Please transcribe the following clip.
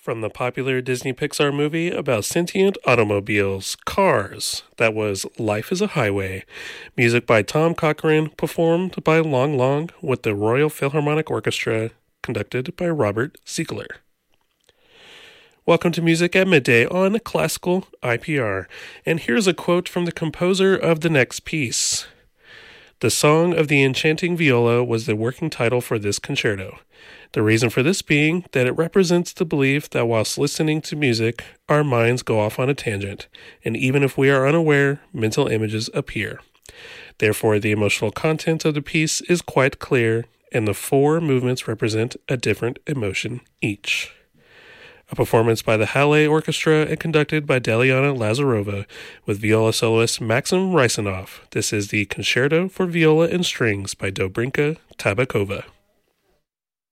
From the popular Disney Pixar movie about sentient automobiles, Cars, that was Life is a Highway. Music by Tom Cochrane, performed by Long Long with the Royal Philharmonic Orchestra, conducted by Robert Ziegler. Welcome to Music at Midday on Classical IPR, and here's a quote from the composer of the next piece. The Song of the Enchanting Viola was the working title for this concerto. The reason for this being that it represents the belief that whilst listening to music, our minds go off on a tangent, and even if we are unaware, mental images appear. Therefore, the emotional content of the piece is quite clear, and the four movements represent a different emotion each. A performance by the Halle Orchestra and conducted by Deliana Lazarova with viola soloist Maxim Rysanoff. This is the Concerto for Viola and Strings by Dobrinka Tabakova.